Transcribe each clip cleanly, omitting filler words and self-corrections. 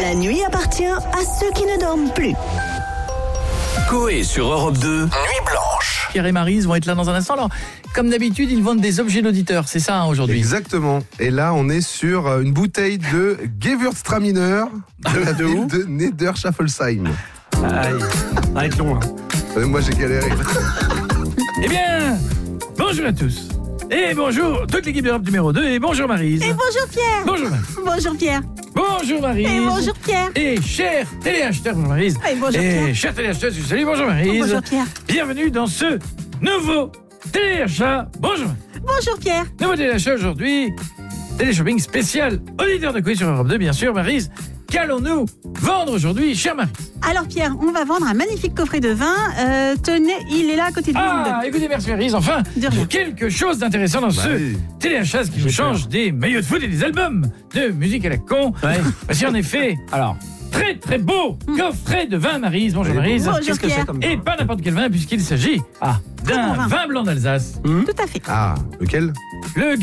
La nuit appartient à ceux qui ne dorment plus. Coé sur Europe 2, Nuit Blanche. Pierre et Maryse vont être là dans un instant. Alors, comme d'habitude, ils vendent des objets d'auditeurs, c'est ça aujourd'hui? Exactement. Et là, on est sur une bouteille de Gewürztraminer de la ville de Niederschafelsheim. Aïe, ça va être long. Moi, j'ai galéré. Eh bien, bonjour à tous. Et bonjour toute l'équipe d'Europe numéro 2. Et bonjour Maryse. Et bonjour Pierre. Bonjour Maryse. Bonjour Pierre. Bonjour Maryse. Et bonjour Pierre. Et chers téléacheteurs, bonjour Maryse. Et bonjour Pierre. Chers téléacheteurs, salut, bonjour Maryse. Bonjour Pierre. Bienvenue dans ce nouveau téléachat. Bonjour. Bonjour Pierre. Nouveau téléachat aujourd'hui. Téléshopping spécial. Auditeur de Quiz sur Europe 2, bien sûr, Maryse. Qu'allons-nous vendre aujourd'hui, chère Maryse? Alors Pierre, on va vendre un magnifique coffret de vin. Tenez, il est là à côté de vous. Ah, écoutez, merci Maryse. Enfin, De rien. quelque chose d'intéressant dans ce oui. téléachat qui nous change des maillots de foot et des albums de musique à la con. Ouais. Voici en effet, alors, très très beau coffret de vin, Maryse. Bonjour Maryse. Bonjour Qu'est-ce que Pierre. c'est comme Et pas n'importe quel vin, puisqu'il s'agit d'un bon vin. vin blanc d'Alsace. Tout à fait. Ah, lequel? Le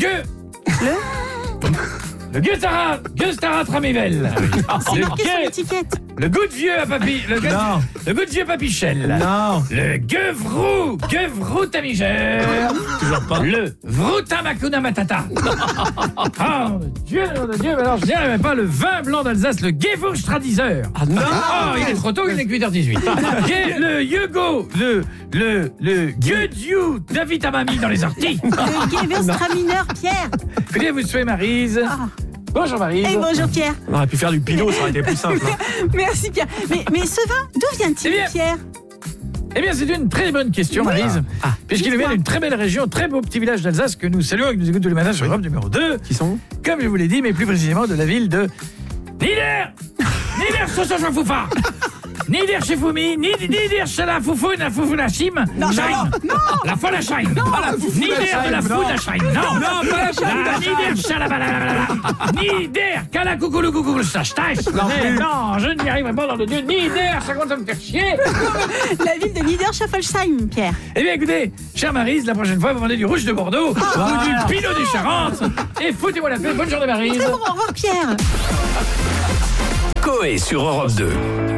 Gustara Tramivel. C'est marqué sur l'étiquette. Le goût de vieux à papy. Le goût de vieux papichel. Non. Le Gevrou Tamigel. Toujours pas. Le Vroutamakuna Matata. Ah, Dieu, alors je dirais même pas le vin blanc d'Alsace, le Gewürztraminer. Ah non. Oh, il est trop tôt, il est que 8h18. Le Yugo, le Guediou David Amami dans les orties. Le Gewürztraminer Pierre. Écoutez, vous souhaitez Maryse. Ah. Bonjour Maryse. Et bonjour Pierre. On aurait pu faire du pilot, ça aurait été plus simple. hein. Merci Pierre. Mais ce vin, d'où vient-il Eh bien, Pierre? Eh bien, c'est une très bonne question, Maryse. Puisqu'il vient d'une très belle région, très beau petit village d'Alsace que nous saluons et que nous écoutons tous les matins sur Europe numéro 2. Qui sont? Comme je vous l'ai dit, mais plus précisément de la ville de Niederschafoufa. Niederschefumi, Niederschala Foufoun, la Foufounachim, Schein. La Folachheim. Nieder de la Founachheim. Non, pas la Schein. Niederschala, Nieder, Kalakoukoulou, Sachtaïs. Non, je n'y arriverai pas dans le Dieu. Nieder, ça commence à me faire chier. La ville de Niederschafelsheim, Pierre. Eh bien, écoutez, chère Maryse, la prochaine fois, vous vendez du rouge de Bordeaux ou du Pinot des Charentes. Et foutez-moi la paix. Bonne journée, Maryse. C'est bon, au revoir Pierre. Coé sur Europe 2.